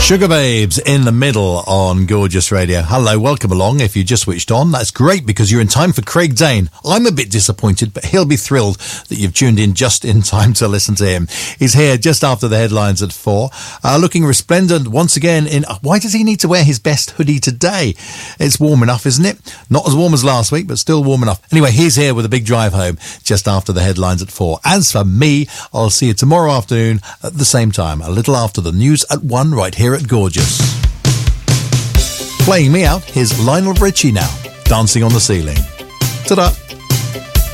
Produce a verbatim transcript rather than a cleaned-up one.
Sugar Babes in the middle on Gorgeous Radio. Hello, welcome along. If you just switched on, that's great because you're in time for Craig Dane. I'm a bit disappointed, but he'll be thrilled that you've tuned in just in time to listen to him. He's here just after the headlines at four, uh, looking resplendent once again in... Why does he need to wear his best hoodie today? It's warm enough, isn't it? Not as warm as last week, but still warm enough. Anyway, he's here with a big drive home just after the headlines at four. As for me, I'll see you tomorrow afternoon at the same time, a little after the news at one, right here at Gorgeous. Playing me out, here's Lionel Richie now, Dancing on the Ceiling. Ta-da!